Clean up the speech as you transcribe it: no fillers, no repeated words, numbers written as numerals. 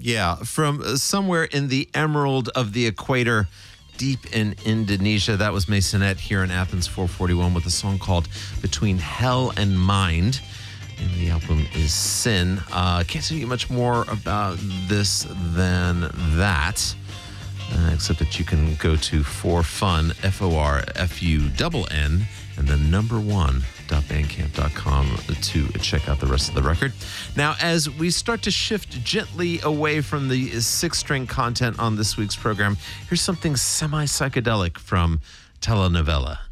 Yeah, from somewhere in the emerald of the equator, deep in Indonesia. That was Masonette here in Athens 441 with a song called Between Hell and Mind. And the album is Sin. Can't tell you much more about this than that, except that you can go to forfun, FORFUNN, and then number1.bandcamp.com to check out the rest of the record. Now, as we start to shift gently away from the six-string content on this week's program, here's something semi-psychedelic from Telenovela.